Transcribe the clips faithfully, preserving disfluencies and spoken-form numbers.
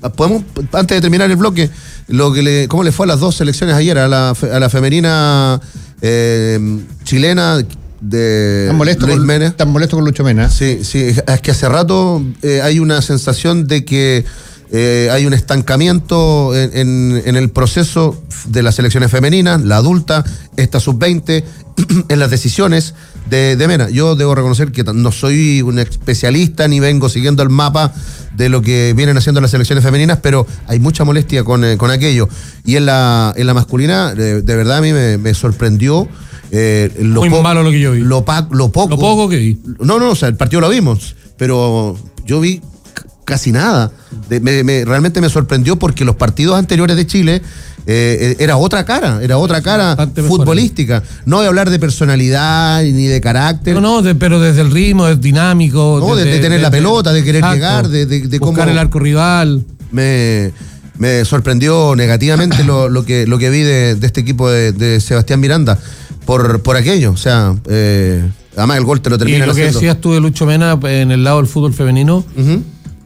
podemos, antes de terminar el bloque, lo que le, cómo le fue a las dos selecciones ayer, a la, a la femenina eh, chilena de ¿Tan molesto, Luis con, Mena. tan molesto con Lucho Mena? Sí, sí, es que hace rato eh, hay una sensación de que eh, hay un estancamiento en, en, en el proceso de las selecciones femeninas, la adulta, esta sub veinte, en las decisiones de, de Mena. Yo debo reconocer que no soy un especialista ni vengo siguiendo el mapa de lo que vienen haciendo las selecciones femeninas, pero hay mucha molestia con, eh, con aquello. Y en la, en la masculina, de, de verdad a mí me, me sorprendió. Eh, lo Muy po- malo lo que yo vi. Lo, pa- lo poco. Lo poco que vi. No, no, o sea, el partido lo vimos, pero yo vi c- casi nada. De- me- me- realmente me sorprendió porque los partidos anteriores de Chile eh, era otra cara, era otra cara Bastante mejor. futbolística. No voy a hablar de personalidad ni de carácter. No, no, de- pero desde el ritmo, es dinámico. No, de- de tener la pelota, de querer llegar, de- de- de buscar cómo- el arco rival. Me, me sorprendió negativamente lo, lo que lo que vi de, de este equipo de, de Sebastián Miranda por, por aquello. O sea, eh, además el gol te lo Y terminan lo que haciendo. decías tú de Lucho Mena en el lado del fútbol femenino, Ujú.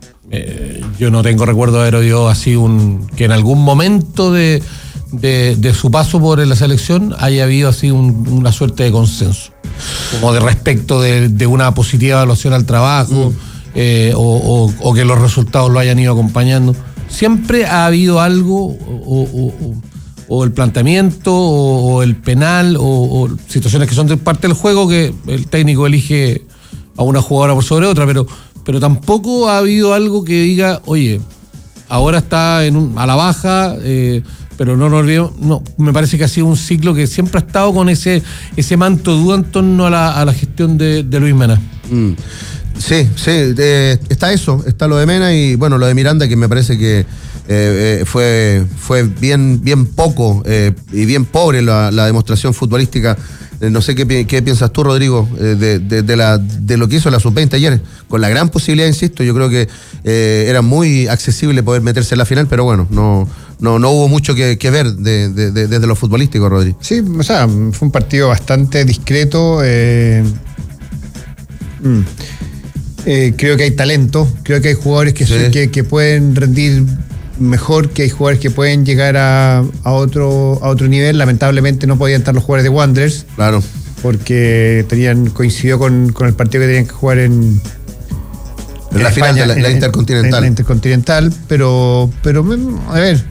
eh, yo no tengo recuerdo de haber oído así un que en algún momento de, de, de su paso por la selección haya habido así un- una suerte de consenso, como de respecto de, de una positiva evaluación al trabajo, Mm. eh, o, o- o que los resultados lo hayan ido acompañando. Siempre ha habido algo, o, o- o- o el planteamiento, o, o el penal, o, o situaciones que son de parte del juego que el técnico elige a una jugadora por sobre otra, pero, pero tampoco ha habido algo que diga, oye, ahora está en un- a la baja, eh, pero no nos olvidemos. No, me parece que ha sido un ciclo que siempre ha estado con ese, ese manto de duda en torno a la, a la gestión de, de Luis Mena. Mm. Sí, sí, eh, está eso, está lo de Mena y bueno, lo de Miranda, que me parece que eh, eh, fue, fue bien, bien poco eh, y bien pobre la, la demostración futbolística. Eh, no sé qué, pi- qué piensas tú, Rodrigo, eh, de, de, de, la, de lo que hizo la sub veinte ayer, con la gran posibilidad, insisto, yo creo que eh, era muy accesible poder meterse en la final, pero bueno, no, no, no hubo mucho que, que ver de, de, de, desde lo futbolístico, Rodrigo. Sí, o sea, fue un partido bastante discreto. Eh, mm, eh, creo que hay talento, creo que hay jugadores que, Sí. son- que, que pueden rendir mejor, que hay jugadores que pueden llegar a, a otro a otro nivel. Lamentablemente no podían estar los jugadores de Wanderers Claro. porque tenían coincidió con, con el partido que tenían que jugar en En la final de la- en la Intercontinental. en la Intercontinental, pero pero a ver,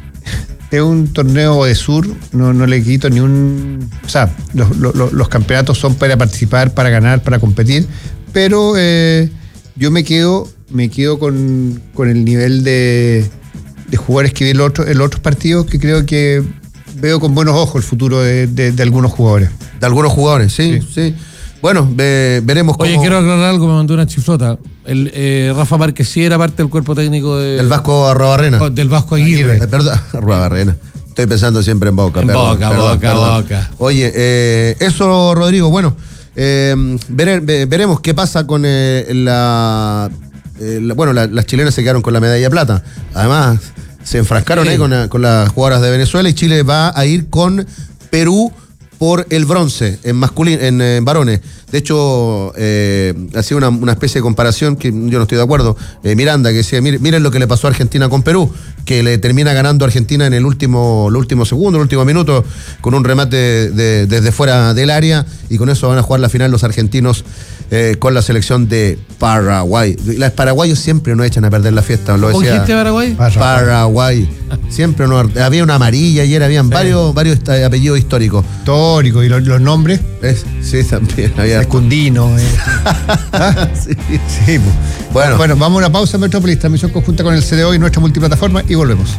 es un torneo de sur, no, no le quito ni un... O sea, los, los, los campeonatos son para participar, para ganar, para competir, pero eh, yo me quedo me quedo con, con el nivel de, de jugadores que vi en los otros, en los otros partidos, que creo que veo con buenos ojos el futuro de, de, de algunos jugadores. De algunos jugadores, sí, sí. Sí. Bueno, ve- veremos cómo... Oye, quiero aclarar algo, me mandó una chiflota. El, eh, Rafa Márquez sí era parte del cuerpo técnico de, El Vasco Arrobarrena. del Vasco Aguirre. Eh, Perdón, Arrobarrena. Estoy pensando siempre en Boca. En perdón, Boca, perdón, Boca, perdón. Boca. Oye, eh, eso, Rodrigo, bueno, eh, vere- ve- veremos qué pasa con eh, la, eh, la- Bueno, la- las chilenas se quedaron con la medalla de plata. Además, se enfrascaron Sí. ahí con, la- con las jugadoras de Venezuela y Chile va a ir con Perú por el bronce en masculino, en, en varones. De hecho, eh, hacía una, una especie de comparación que yo no estoy de acuerdo. Eh, Miranda, que decía, miren, miren lo que le pasó a Argentina con Perú, que le termina ganando a Argentina en el último, el último segundo, el último minuto, con un remate de- de- desde fuera del área, y con eso van a jugar la final los argentinos eh, con la selección de Paraguay. Los paraguayos siempre nos echan a perder la fiesta, lo ¿Con decía. quién te Paraguay? Paraguay. Siempre no, había una amarilla ayer, habían varios, varios esta- apellidos históricos. Histórico, y los, los nombres, ¿Ves? Sí, también había. Escundino. Eh. ¿Ah? Sí. Sí, pues. Bueno. Bueno, vamos a una pausa en Metrópolis, transmisión conjunta con el C D O y nuestra multiplataforma, y volvemos.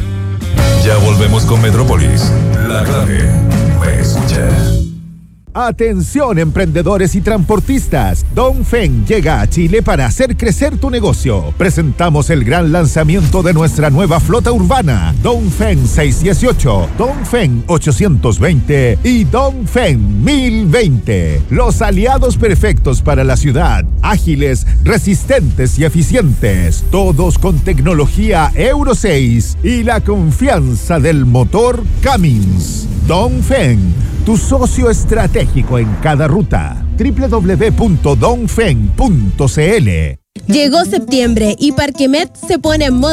Ya volvemos con Metrópolis. La clave. Me escucha. Atención, emprendedores y transportistas. Dongfeng llega a Chile para hacer crecer tu negocio. Presentamos el gran lanzamiento de nuestra nueva flota urbana, Dongfeng seiscientos dieciocho, Dongfeng ochocientos veinte y Dongfeng mil veinte. Los aliados perfectos para la ciudad, ágiles, resistentes y eficientes, todos con tecnología Euro seis y la confianza del motor Cummins. Dongfeng, tu socio estratégico en cada ruta. doble u doble u doble u punto dongfeng punto c l. Llegó septiembre y Parquemet se pone en modo